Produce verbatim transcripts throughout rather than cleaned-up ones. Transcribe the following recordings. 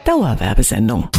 Dauerwerbesendung.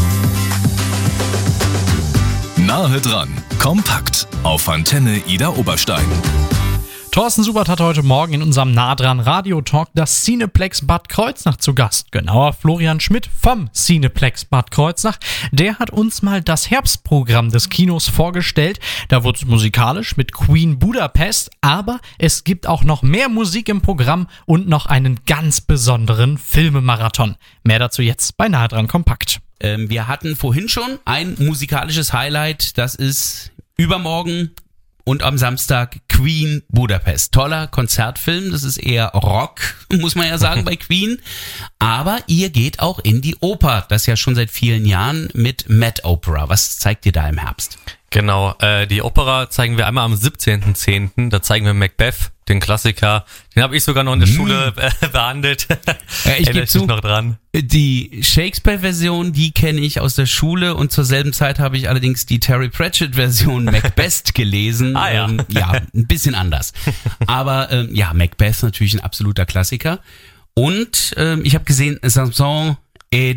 Nahe dran, kompakt auf Antenne Ida Oberstein. Thorsten Subert hat heute Morgen in unserem Nah dran Radio-Talk das Cineplex Bad Kreuznach zu Gast. Genauer Florian Schmidt vom Cineplex Bad Kreuznach. Der hat uns mal das Herbstprogramm des Kinos vorgestellt. Da wurde es musikalisch mit Queen Budapest, aber es gibt auch noch mehr Musik im Programm und noch einen ganz besonderen Filmemarathon. Mehr dazu jetzt bei Nahe dran kompakt. Ähm, wir hatten vorhin schon ein musikalisches Highlight. Das ist übermorgen und am Samstag Queen Budapest. Toller Konzertfilm, das ist eher Rock, muss man ja sagen, bei Queen. Aber ihr geht auch in die Oper, das ja schon seit vielen Jahren mit Met Opera. Was zeigt ihr da im Herbst? Genau, äh, die Opera zeigen wir einmal am siebzehnten zehnten Da zeigen wir Macbeth, den Klassiker. Den habe ich sogar noch in der mm. Schule äh, behandelt. Ja, ich gebe zu, noch dran. Die Shakespeare-Version, die kenne ich aus der Schule und zur selben Zeit habe ich allerdings die Terry Pratchett-Version Macbeth gelesen. Ah ja. Ähm, ja, ein bisschen anders. Aber ähm, ja, Macbeth natürlich ein absoluter Klassiker. Und ähm, ich habe gesehen, Samson et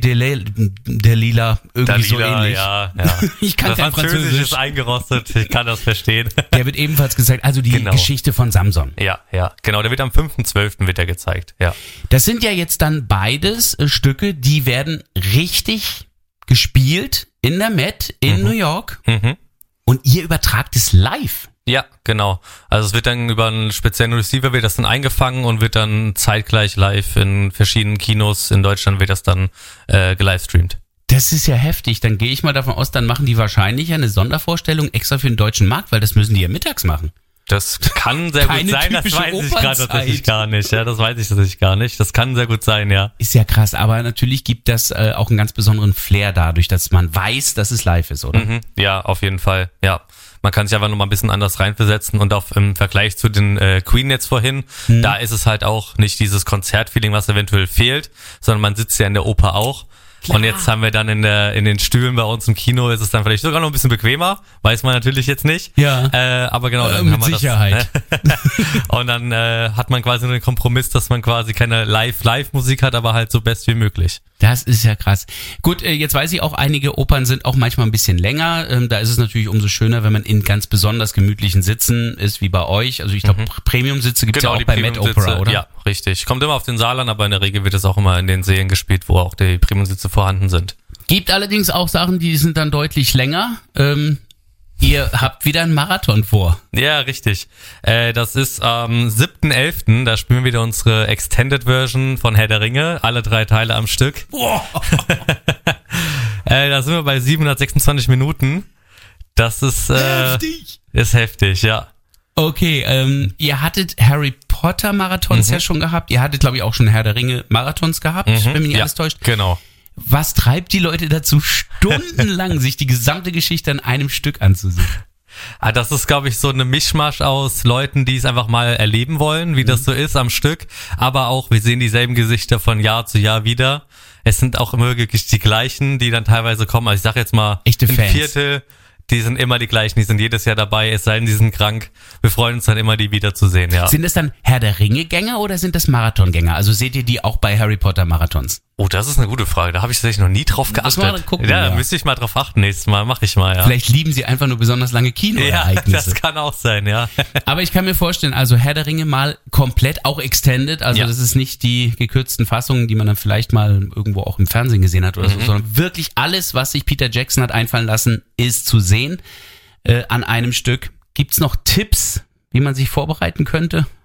Dalila, irgendwie Dalila, so ähnlich. Ja, ja. Ich kann das kein Französisch. Französisch. ist eingerostet, ich kann das verstehen. Der wird ebenfalls gezeigt, also die Genau. Geschichte von Samson. Ja, ja, genau, der wird am fünften zwölften wird der gezeigt, ja. Das sind ja jetzt dann beides äh, Stücke, die werden richtig gespielt in der Met in Mhm. New York Mhm. und ihr übertragt es live. Ja, genau. Also es wird dann über einen speziellen Receiver wird das dann eingefangen und wird dann zeitgleich live in verschiedenen Kinos in Deutschland wird das dann äh, gelivestreamt. Das ist ja heftig. Dann gehe ich mal davon aus, dann machen die wahrscheinlich eine Sondervorstellung extra für den deutschen Markt, weil das müssen die ja mittags machen. Das kann sehr Keine gut sein, das typische weiß ich gerade Opernzeit. tatsächlich gar nicht. Ja, das weiß ich tatsächlich gar nicht. Das kann sehr gut sein, ja. Ist ja krass, aber natürlich gibt das äh, auch einen ganz besonderen Flair dadurch, dass man weiß, dass es live ist, oder? Mhm. Ja, auf jeden Fall, ja. Man kann sich einfach noch mal ein bisschen anders reinversetzen und auch im Vergleich zu den äh, Queen jetzt vorhin, Mhm. da ist es halt auch nicht dieses Konzertfeeling, was eventuell fehlt, sondern man sitzt ja in der Oper auch. Klar. Und jetzt haben wir dann in der in den Stühlen bei uns im Kino, ist es dann vielleicht sogar noch ein bisschen bequemer, weiß man natürlich jetzt nicht. Ja. Äh, aber genau, dann Äh, mit haben wir Sicherheit. Das, und dann äh, hat man quasi nur den Kompromiss, dass man quasi keine Live-Live-Musik hat, aber halt so best wie möglich. Das ist ja krass. Gut, äh, jetzt weiß ich auch, einige Opern sind auch manchmal ein bisschen länger. Ähm, da ist es natürlich umso schöner, wenn man in ganz besonders gemütlichen Sitzen ist, wie bei euch. Also ich glaube, Mhm. Premium-Sitze gibt es ja auch die bei Met Premium-Sitze, Opera, oder? Ja, richtig. Kommt immer auf den Saal an, aber in der Regel wird es auch immer in den Sälen gespielt, wo auch die Premium-Sitze vorhanden sind. Gibt allerdings auch Sachen, die sind dann deutlich länger. Ähm, ihr habt wieder einen Marathon vor. Ja, richtig. Äh, das ist am siebten elften Da spielen wir wieder unsere Extended Version von Herr der Ringe. Alle drei Teile am Stück. Boah. äh, da sind wir bei siebenhundertsechsundzwanzig Minuten. Das ist, äh, Heftig. ist heftig, ja. Okay, ähm, ihr hattet Harry Potter Marathons Mhm. ja schon gehabt. Ihr hattet, glaube ich, auch schon Herr der Ringe Marathons gehabt, Mhm. wenn mich nicht Ja, alles täuscht. genau. Was treibt die Leute dazu, stundenlang sich die gesamte Geschichte an einem Stück anzusehen? Ah, das ist, glaube ich, so eine Mischmasch aus Leuten, die es einfach mal erleben wollen, wie Mhm. das so ist am Stück. Aber auch, wir sehen dieselben Gesichter von Jahr zu Jahr wieder. Es sind auch immer wirklich die gleichen, die dann teilweise kommen. Also ich sage jetzt mal, Echte ein Fans. Viertel, die sind immer die gleichen, die sind jedes Jahr dabei, es sei denn, die sind krank. Wir freuen uns dann immer, die wiederzusehen, ja. Sind das dann Herr der Ringe-Gänger oder sind das Marathongänger? Also seht ihr die auch bei Harry Potter Marathons? Oh, das ist eine gute Frage. Da habe ich tatsächlich noch nie drauf Muss geachtet. man mal gucken, ja, ja. da müsste ich mal drauf achten. Nächstes Mal mache ich mal, ja. Vielleicht lieben sie einfach nur besonders lange Ja, Kinoereignisse. das kann auch sein, ja. Aber ich kann mir vorstellen, also Herr der Ringe mal komplett, auch extended, also Ja. das ist nicht die gekürzten Fassungen, die man dann vielleicht mal irgendwo auch im Fernsehen gesehen hat oder so, Mhm. sondern wirklich alles, was sich Peter Jackson hat einfallen lassen, ist zu sehen äh, an einem Stück. Gibt's noch Tipps, wie man sich vorbereiten könnte